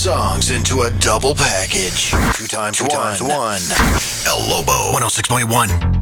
songs into a double package. Two times one. El Lobo 106.1.